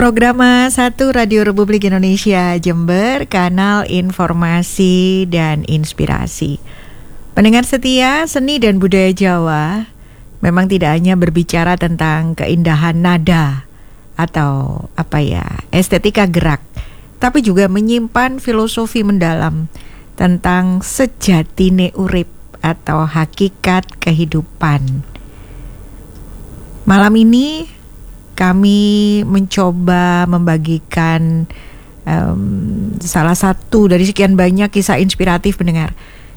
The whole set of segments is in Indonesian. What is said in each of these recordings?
Programa 1 Radio Republik Indonesia Jember, kanal informasi dan inspirasi. Pendengar setia, seni dan budaya Jawa memang tidak hanya berbicara tentang keindahan nada atau estetika gerak, tapi juga menyimpan filosofi mendalam tentang sejatine urip atau hakikat kehidupan. Malam ini kami mencoba membagikan salah satu dari sekian banyak kisah inspiratif pendengar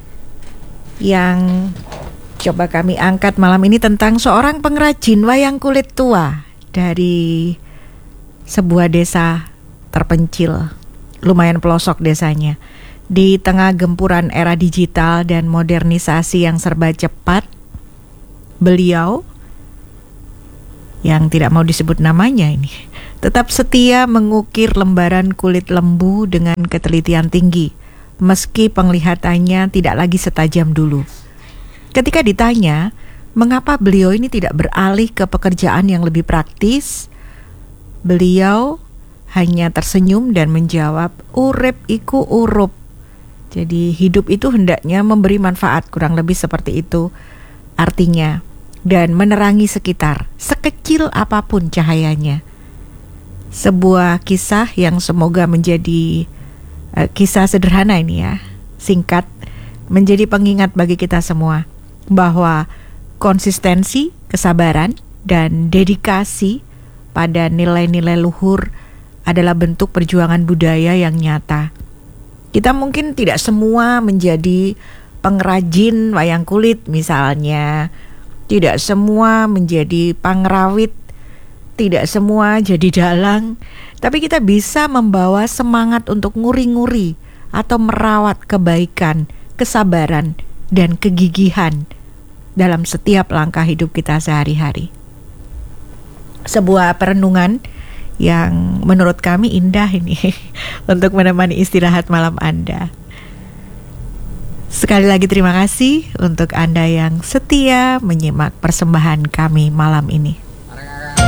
yang coba kami angkat malam ini tentang seorang pengrajin wayang kulit tua dari sebuah desa terpencil, lumayan pelosok desanya. Di tengah gempuran era digital dan modernisasi yang serba cepat, beliau yang tidak mau disebut namanya ini tetap setia mengukir lembaran kulit lembu dengan ketelitian tinggi, meski penglihatannya tidak lagi setajam dulu. Ketika ditanya mengapa beliau ini tidak beralih ke pekerjaan yang lebih praktis, beliau hanya tersenyum dan menjawab, urip iku urup. Jadi hidup itu hendaknya memberi manfaat, kurang lebih seperti itu artinya, dan menerangi sekitar, sekecil apapun cahayanya. Sebuah kisah yang semoga menjadi kisah sederhana ini ya, singkat, menjadi pengingat bagi kita semua bahwa konsistensi, kesabaran, dan dedikasi pada nilai-nilai luhur adalah bentuk perjuangan budaya yang nyata. Kita mungkin tidak semua menjadi pengrajin wayang kulit misalnya, tidak semua menjadi pangrawit, tidak semua jadi dalang, tapi kita bisa membawa semangat untuk nguri-nguri atau merawat kebaikan, kesabaran, dan kegigihan dalam setiap langkah hidup kita sehari-hari. Sebuah perenungan yang menurut kami indah ini untuk menemani istirahat malam Anda. Sekali lagi terima kasih untuk Anda yang setia menyimak persembahan kami malam ini.